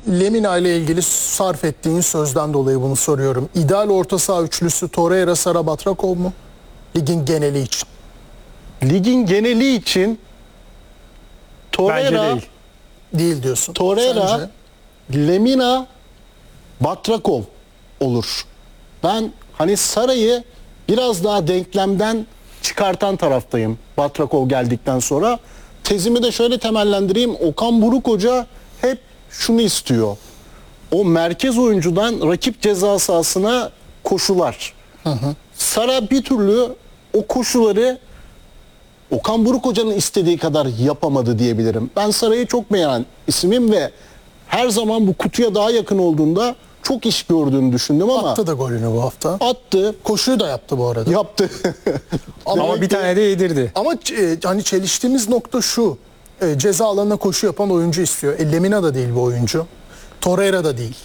Lemina ile ilgili sarf ettiğin sözden dolayı bunu soruyorum. İdeal orta saha üçlüsü Torreira, Sara, Batrakov mu? Ligin geneli için. Ligin geneli için Bence Torreira, değil. Değil diyorsun. Torreira, Sence? Lemina, Batrakov olur. Ben hani Sara'yı biraz daha denklemden çıkartan taraftayım Batrakov geldikten sonra. Tezimi de şöyle temellendireyim. Okan Buruk Hoca hep şunu istiyor. O merkez oyuncudan rakip ceza sahasına koşular. Sara bir türlü o koşuları Okan Buruk Hoca'nın istediği kadar yapamadı diyebilirim. Ben Sara'yı çok beğenen isimim ve her zaman bu kutuya daha yakın olduğunda çok iş gördüğünü düşündüm ama Attı da golünü bu hafta. attı, Koşuyu da yaptı bu arada. yaptı. Ama bir tane de yedirdi. Ama hani çeliştiğimiz nokta şu. Ceza alanına koşu yapan oyuncu istiyor. Lemina da değil bu oyuncu. Torreira da değil.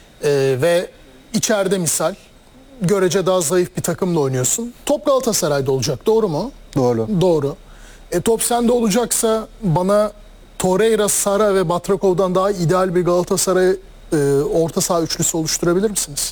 Ve içeride misal görece daha zayıf bir takımla oynuyorsun. Top Galatasaray'da olacak. Doğru mu? Doğru. Doğru. Top sende olacaksa bana Torreira, Sara ve Batrakov'dan daha ideal bir Galatasaray orta saha üçlüsü oluşturabilir misiniz?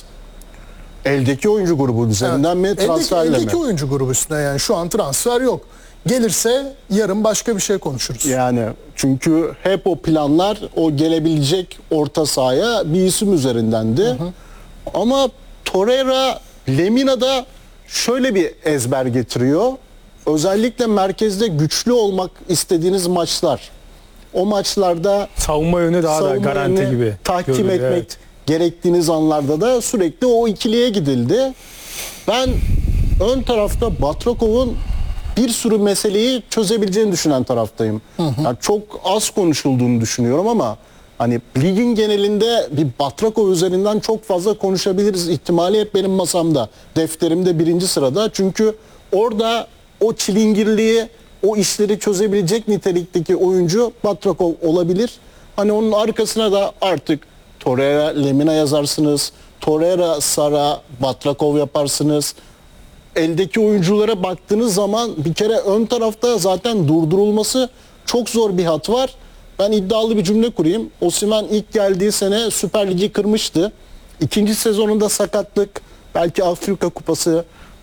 Eldeki oyuncu grubu üzerinden mi, transferle mi? Eldeki oyuncu grubu üstüne yani şu an transfer yok. Gelirse yarın başka bir şey konuşuruz. Yani çünkü hep o planlar o gelebilecek orta sahaya bir isim üzerindendi. Ama Torreira, Lemina'da şöyle bir ezber getiriyor. Özellikle merkezde güçlü olmak istediğiniz maçlar. O maçlarda Savunma yönü daha da savunma garanti yönünü gibi. tahkim görünüyor, etmek evet. gerektiğiniz anlarda da sürekli o ikiliye gidildi. Ben ön tarafta Batrakov'un bir sürü meseleyi çözebileceğini düşünen taraftayım. Yani çok az konuşulduğunu düşünüyorum ama hani ligin genelinde bir Batrakov üzerinden çok fazla konuşabiliriz ihtimali hep benim masamda. Defterimde birinci sırada. Çünkü orada o çilingirliği, o işleri çözebilecek nitelikteki oyuncu Batrakov olabilir. Hani onun arkasına da artık Torreira, Lemina yazarsınız. Torreira, Sara, Batrakov yaparsınız. Eldeki oyunculara baktığınız zaman bir kere ön tarafta zaten durdurulması çok zor bir hat var. Ben iddialı bir cümle kurayım. Osimhen ilk geldiği sene Süper Lig'i kırmıştı. İkinci sezonunda sakatlık, belki Afrika Kupası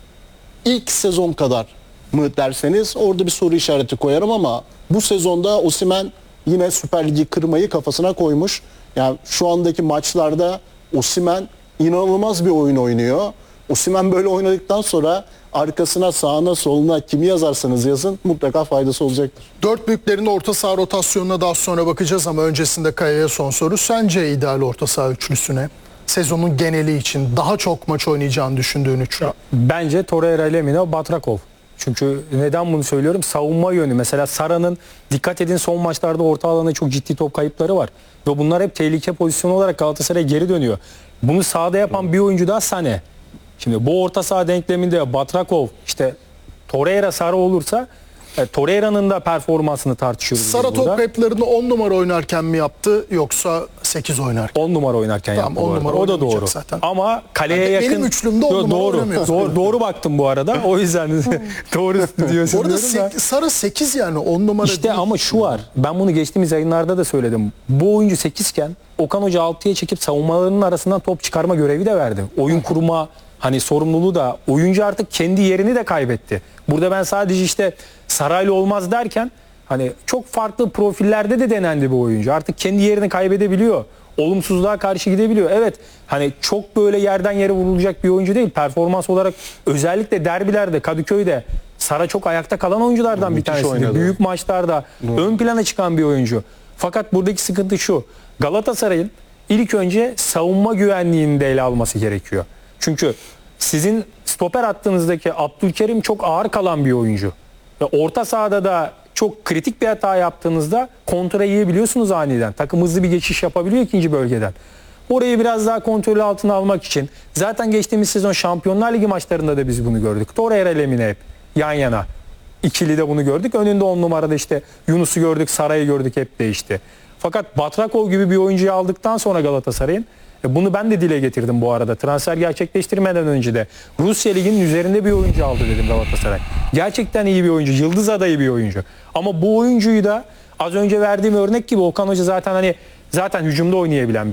ilk sezon kadar mı derseniz orada bir soru işareti koyarım ama bu sezonda Osimhen yine Süper Lig'i kırmayı kafasına koymuş. Yani şu andaki maçlarda Osimhen inanılmaz bir oyun oynuyor. Osimhen böyle oynadıktan sonra arkasına, sağına, soluna kimi yazarsanız yazın mutlaka faydası olacaktır. Dört büyüklerin orta saha rotasyonuna daha sonra bakacağız ama öncesinde Kaya'ya son soru. Sence ideal orta saha üçlüsüne sezonun geneli için daha çok maç oynayacağını düşündüğün üçlü? Bence Torreira, Lemina, Batrakov. Çünkü neden bunu söylüyorum? Savunma yönü. Mesela Sara'nın dikkat edin son maçlarda orta alanda çok ciddi top kayıpları var. Ve bunlar hep tehlike pozisyonu olarak Galatasaray'a geri dönüyor. Bunu sahada yapan bir oyuncu daha Sané. Şimdi bu orta saha denkleminde Batrakov, işte Torreira, Sara olursa Torreira'nın da performansını tartışıyoruz. Sara top kayıplarını 10 numara oynarken mi yaptı yoksa 8 oynarken? 10 numara oynarken Tamam, yaptı 10 bu arada. numara O da oynamayacak doğru. zaten. Ama kaleye Yani benim yakın. üçlümde 10 numara doğru. oynamıyor. Doğru baktım bu arada. O yüzden doğru diyorsun. Orada diyorum da. Sara 8 yani 10 numara İşte değil. ama şu var. Ben bunu geçtiğimiz yayınlarda da söyledim. Bu oyuncu 8 iken Okan Hoca 6'ya çekip savunmalarının arasından top çıkarma görevi de verdi. Oyun kurma hani sorumluluğu da, oyuncu artık kendi yerini de kaybetti. Burada ben sadece işte Saraylı olmaz derken hani çok farklı profillerde de denendi bu oyuncu. Artık kendi yerini kaybedebiliyor. Olumsuzluğa karşı gidebiliyor. Evet hani çok böyle yerden yere vurulacak bir oyuncu değil. Performans olarak özellikle derbilerde, Kadıköy'de Sara çok ayakta kalan oyunculardan bir Müthiş tanesi. oynadı. Büyük maçlarda ön plana çıkan bir oyuncu. Fakat buradaki sıkıntı şu. Galatasaray'ın ilk önce savunma güvenliğini de ele alması gerekiyor. Çünkü sizin stoper hattınızdaki Abdülkerim çok ağır kalan bir oyuncu. Ve orta sahada da çok kritik bir hata yaptığınızda kontra yiyebiliyorsunuz aniden. Takım hızlı bir geçiş yapabiliyor ikinci bölgeden. Orayı biraz daha kontrolü altına almak için zaten geçtiğimiz sezon Şampiyonlar Ligi maçlarında da biz bunu gördük. Torreira, Lemina hep yan yana. İkili de bunu gördük. Önünde 10 numarada işte Yunus'u gördük, Saray'ı gördük, hep değişti. Fakat Batrakov gibi bir oyuncuyu aldıktan sonra Galatasaray'ın bunu ben de dile getirdim bu arada. Transfer gerçekleştirmeden önce de Rusya Ligi'nin üzerinde bir oyuncu aldı dedim Galatasaray. Gerçekten iyi bir oyuncu, yıldız adayı bir oyuncu. Ama bu oyuncuyu da az önce verdiğim örnek gibi Okan Hoca zaten hücumda oynayabilen